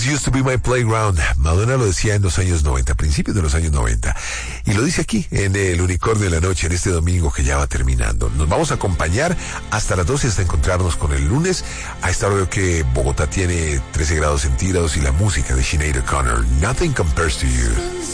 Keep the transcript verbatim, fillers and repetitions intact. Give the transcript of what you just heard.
used to be my playground. Madonna lo decía en los años noventa, principios de los años noventa. Y lo dice aquí, en el Unicornio de la Noche, en este domingo que ya va terminando. Nos vamos a acompañar hasta las doce, hasta encontrarnos con el lunes. A esta hora veo que Bogotá tiene trece grados centígrados y la música de Sinead O'Connor, Nothing Compares to You.